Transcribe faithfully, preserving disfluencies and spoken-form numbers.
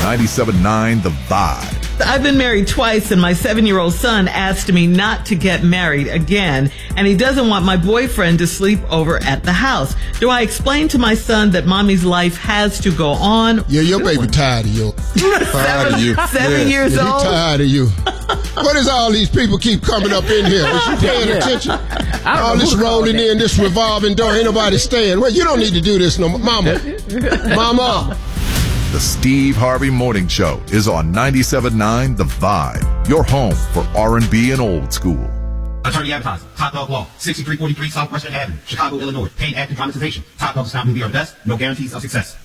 ninety-seven point nine The Vibe. I've been married twice, and my seven-year-old son asked me not to get married again, and he doesn't want my boyfriend to sleep over at the house. Do I explain to my son that mommy's life has to go on? Yeah, your baby tired of you. Tired of you. Seven yeah. years yeah, old? He tired of you. What is all these people keep coming up in here? Is you paying Yeah. attention? All this rolling in, this revolving door, ain't nobody staying. Well, you don't need to do this no more. Mama. Mama. The Steve Harvey Morning Show is on ninety-seven point nine The Vibe, your home for R and B and old school. Attorney Advertising, Top Dog Law, sixty-three forty-three Southwestern Avenue, Chicago, Illinois. Paid active dramatization. Top Dog is not movie or best. No guarantees of success.